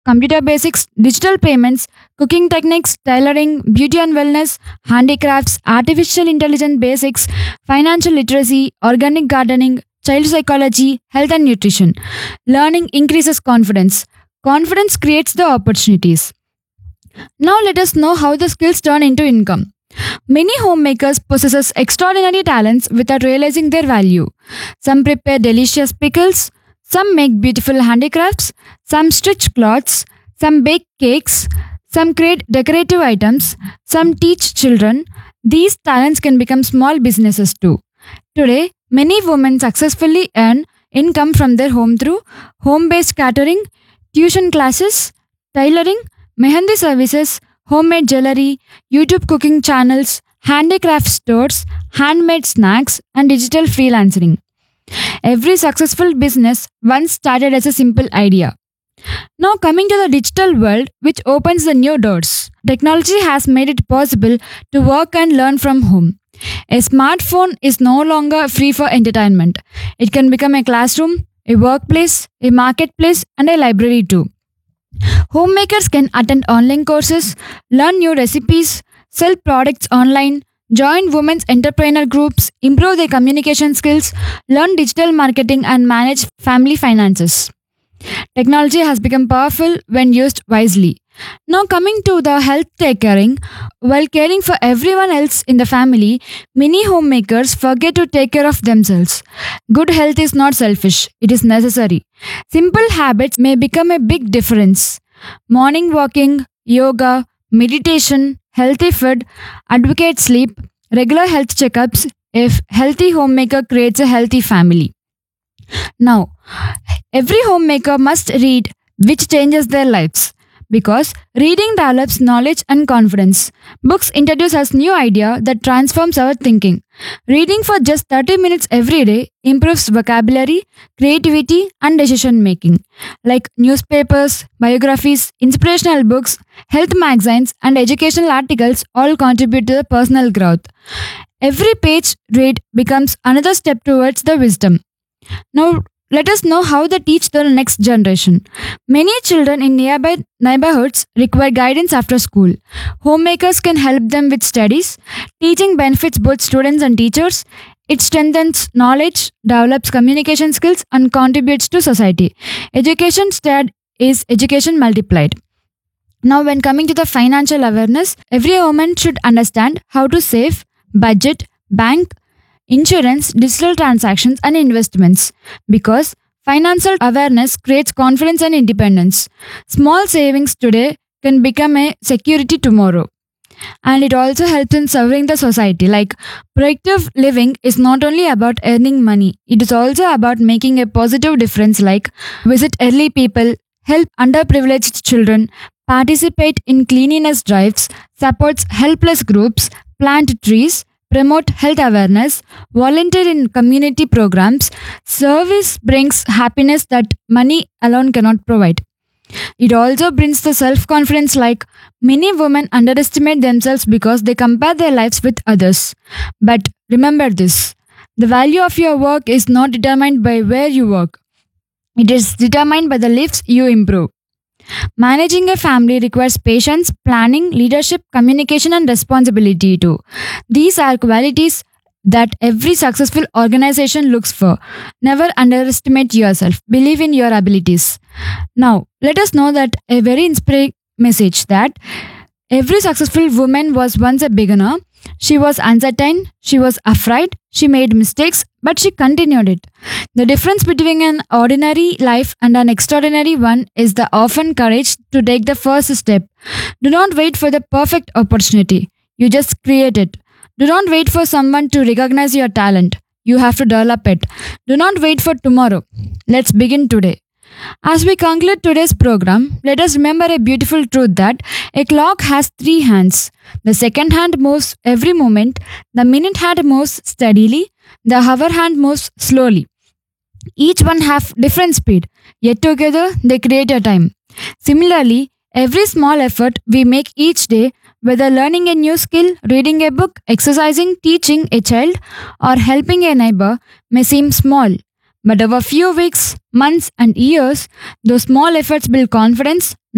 computer basics, digital payments, cooking techniques, tailoring, beauty and wellness, handicrafts, artificial intelligence basics, financial literacy, organic gardening, child psychology, health and nutrition. Learning increases confidence. Confidence creates the opportunities. Now let us know how the skills turn into income. Many homemakers possess extraordinary talents without realizing their value. Some prepare delicious pickles, some make beautiful handicrafts, some stitch cloths, some bake cakes, some create decorative items, some teach children. These talents can become small businesses too. Today, many women successfully earn income from their home through home based catering, tuition classes, tailoring, mehendi services, homemade jewelry, YouTube cooking channels, handicraft stores, handmade snacks, and digital freelancing. Every successful business once started as a simple idea. Now, coming to the digital world, which opens the new doors. Technology has made it possible to work and learn from home. A smartphone is no longer free for entertainment. It can become a classroom, a workplace, a marketplace, and a library too. Homemakers can attend online courses, learn new recipes, sell products online, join women's entrepreneur groups, improve their communication skills, learn digital marketing, and manage family finances. Technology has become powerful when used wisely. Now, coming to the health take caring, while caring for everyone else in the family, many homemakers forget to take care of themselves. Good health is not selfish, it is necessary. Simple habits may become a big difference. Morning walking, yoga, meditation, healthy food, advocate sleep, regular health checkups. If healthy homemaker creates a healthy family. Now, every homemaker must read, which changes their lives. Because reading develops knowledge and confidence. Books introduce us new idea that transforms our thinking. Reading for just 30 minutes every day improves vocabulary, creativity, and decision making. Like newspapers, biographies, inspirational books, health magazines, and educational articles all contribute to the personal growth. Every page read becomes another step towards the wisdom. Now, let us know how they teach the next generation. Many children in nearby neighborhoods require guidance after school. Homemakers can help them with studies. Teaching benefits both students and teachers. It strengthens knowledge, develops communication skills, and contributes to society. Education spread is education multiplied. Now, when coming to the financial awareness, every woman should understand how to save, budget, bank, insurance, digital transactions, and investments because financial awareness creates confidence and independence. Small savings today can become a security tomorrow. And it also helps in serving the society. Like productive living is not only about earning money, it is also about making a positive difference, like visit early people, help underprivileged children, participate in cleanliness drives, supports helpless groups, plant trees, promote health awareness, volunteer in community programs. Service brings happiness that money alone cannot provide. It also brings the self confidence, like many women underestimate themselves because they compare their lives with others. But remember this, the value of your work is not determined by where you work, it is determined by the lives you improve. Managing a family requires patience, planning, leadership, communication, and responsibility too. These are qualities that every successful organization looks for. Never underestimate yourself. Believe in your abilities. Now, let us know that a very inspiring message that every successful woman was once a beginner. She was uncertain, she was afraid, she made mistakes, but she continued it. The difference between an ordinary life and an extraordinary one is the often courage to take the first step. Do not wait for the perfect opportunity. You just create it. Do not wait for someone to recognize your talent. You have to develop it. Do not wait for tomorrow. Let's begin today. As we conclude today's program, let us remember a beautiful truth that a clock has three hands. The second hand moves every moment, the minute hand moves steadily, the hour hand moves slowly. Each one have different speed, yet together they create a time. Similarly, every small effort we make each day, whether learning a new skill, reading a book, exercising, teaching a child, or helping a neighbor, may seem small. But over few weeks, months, and years, those small efforts build confidence,